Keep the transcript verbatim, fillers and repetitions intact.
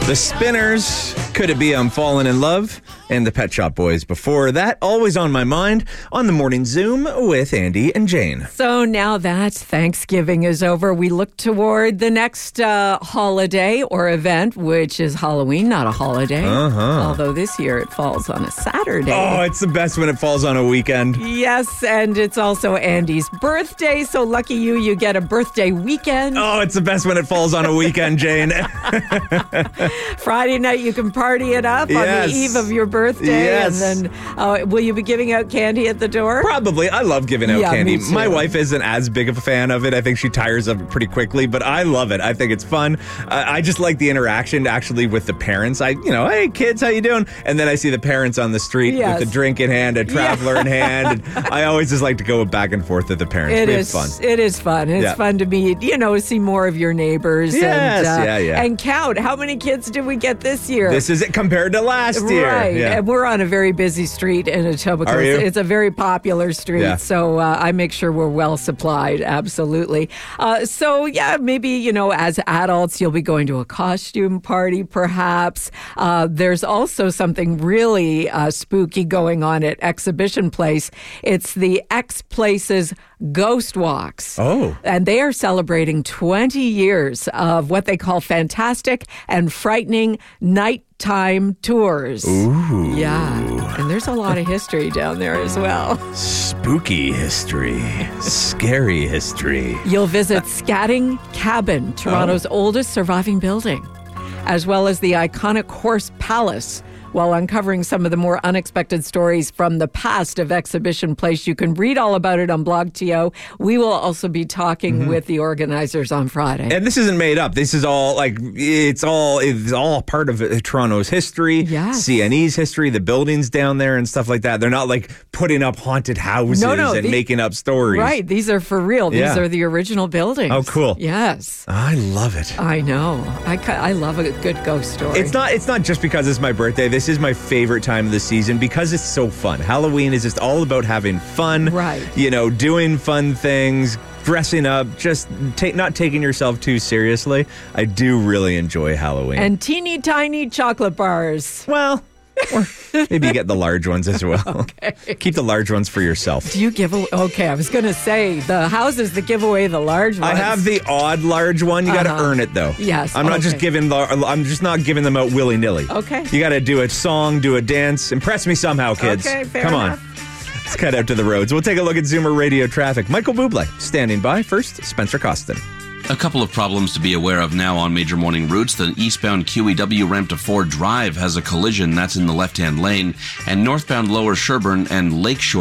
The Spinners, Could It Be I'm Falling in Love, and the Pet Shop Boys. Before that, always on my mind on the Morning Zoom with Andy and Jane. So now that Thanksgiving is over, we look toward the next uh, holiday or event, which is Halloween, not a holiday. Uh-huh. Although this year it falls on a Saturday. Oh, it's the best when it falls on a weekend. Yes, and it's also Andy's birthday, so lucky you, you get a birthday weekend. Oh, it's the best when it falls on a weekend, Jane. Friday night, you can party it up Yes. on the eve of your birthday. Yes. And then, uh, will you be giving out candy at the door? Probably. I love giving out Yeah, candy. me too. My wife isn't as big of a fan of it. I think she tires of it pretty quickly, but I love it. I think it's fun. Uh, I just like the interaction actually with the parents. I, you know, hey kids, how you doing? And then I see the parents on the street Yes. with a drink in hand, a traveler in hand. And I always just like to go back and forth with the parents. It we is have fun. It is fun. It's Yeah. fun to meet, you know, see more of your neighbors. Yes, and, uh, yeah, yeah. And count how many kids did we get this year? This is it compared to last year. Right. Yeah. And we're on a very busy street in Etobicoke. Are you? It's a very popular street. Yeah. So uh, I make sure we're well supplied. Absolutely. Uh, so, yeah, maybe, you know, as adults, you'll be going to a costume party, perhaps. Uh, there's also something really uh, spooky going on at Exhibition Place. It's the X Places Ghost Walks. Oh. And they are celebrating twenty years of what they call fantastic and frightening nighttime tours. Ooh. Yeah. And there's a lot of history down there as well. Spooky history. Scary history. You'll visit Scatting Cabin, Toronto's oldest surviving building, as well as the iconic Horse Palace, while uncovering some of the more unexpected stories from the past of Exhibition Place. You can read all about it on Blog T O. We will also be talking Mm-hmm. with the organizers on Friday. And this isn't made up. This is all like it's all it's all part of uh, Toronto's history, Yes. C N E's history, the buildings down there and stuff like that. They're not like putting up haunted houses No, no, and the- making up stories. Right. These are for real. These Yeah. are the original buildings. Oh, cool. Yes. I love it. I know. I, ca- I love a good ghost story. It's not it's not just because it's my birthday. This is my favorite time of the season because it's so fun. Halloween is just all about having fun. Right. You know, doing fun things, dressing up, just ta- not taking yourself too seriously. I do really enjoy Halloween. And teeny tiny chocolate bars. well, or maybe get the large ones as well. Okay. Keep the large ones for yourself. Do you give away? Okay, I was going to say the houses that give away the large ones. I have the odd large one. You got to Uh-huh. earn it though. Yes, I'm not just okay. giving. lar- I'm just not giving them out willy nilly. Okay. You got to do a song, do a dance, impress me somehow, kids. Okay, fair Come enough. on. Let's cut out to the roads. We'll take a look at Zoomer Radio traffic. Michael Bublé standing by. First, Spencer Costin. A couple of problems to be aware of now on major morning routes. The eastbound Q E W ramp to Ford Drive has a collision. That's in the left-hand lane. And northbound Lower Sherbourne and Lakeshore